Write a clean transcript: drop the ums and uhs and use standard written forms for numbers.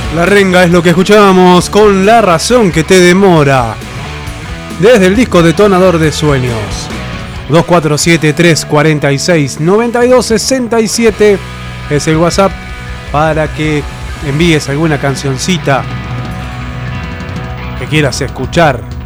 La renga es lo que escuchábamos con La razón que te demora. Desde el disco Detonador de Sueños. 247-346-9267 es el WhatsApp para que envíes alguna cancioncita que quieras escuchar.